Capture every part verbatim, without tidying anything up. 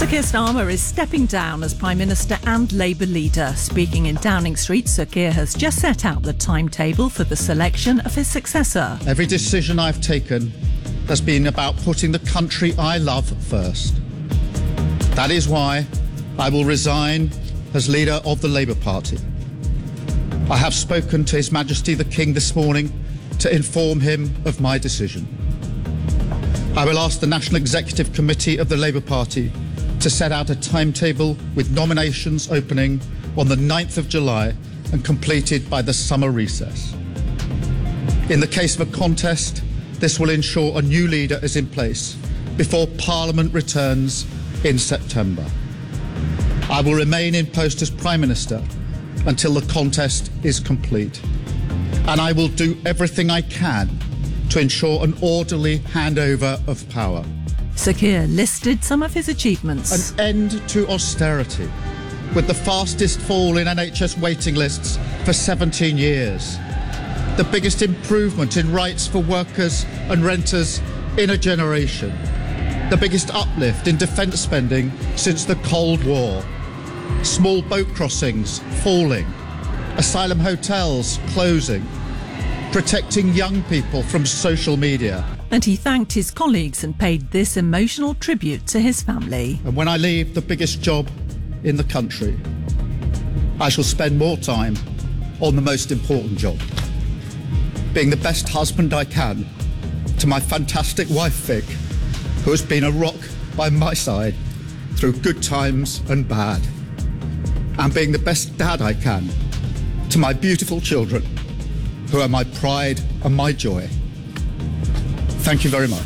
Sir Keir Starmer is stepping down as Prime Minister and Labour leader. Speaking in Downing Street, Sir Keir has just set out the timetable for the selection of his successor. Every decision I've taken has been about putting the country I love first. That is why I will resign as leader of the Labour Party. I have spoken to His Majesty the King this morning to inform him of my decision. I will ask the National Executive Committee of the Labour Party to set out a timetable with nominations opening on the ninth of July and completed by the summer recess. In the case of a contest, this will ensure a new leader is in place before Parliament returns in September. I will remain in post as Prime Minister until the contest is complete, and I will do everything I can to ensure an orderly handover of power. Sir Keir listed some of his achievements. An end to austerity, with the fastest fall in N H S waiting lists for seventeen years. The biggest improvement in rights for workers and renters in a generation. The biggest uplift in defence spending since the Cold War. Small boat crossings falling. Asylum hotels closing. Protecting young people from social media. And he thanked his colleagues and paid this emotional tribute to his family. And when I leave the biggest job in the country, I shall spend more time on the most important job. Being the best husband I can to my fantastic wife Vic, who has been a rock by my side through good times and bad. And being the best dad I can to my beautiful children, who are my pride and my joy. Thank you very much.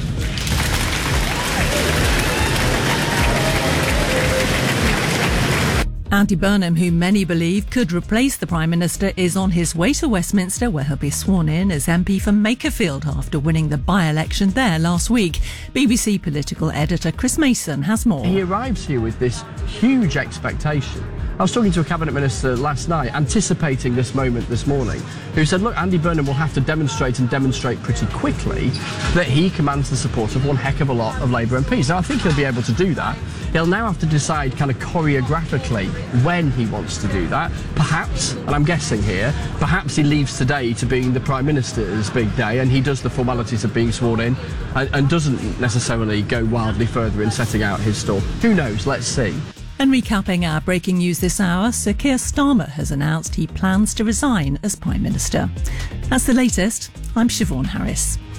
Andy Burnham, who many believe could replace the Prime Minister, is on his way to Westminster, where he'll be sworn in as M P for Makerfield after winning the by-election there last week. B B C political editor Chris Mason has more. He arrives here with this huge expectation. I was talking to a cabinet minister last night, anticipating this moment this morning, who said, look, Andy Burnham will have to demonstrate and demonstrate pretty quickly that he commands the support of one heck of a lot of Labour M Ps. Now, I think he'll be able to do that. He'll now have to decide kind of choreographically when he wants to do that. Perhaps, and I'm guessing here, perhaps he leaves today to being the Prime Minister's big day and he does the formalities of being sworn in and, and doesn't necessarily go wildly further in setting out his stall. Who knows? Let's see. And recapping our breaking news this hour, Sir Keir Starmer has announced he plans to resign as Prime Minister. That's the latest. I'm Siobhan Harris.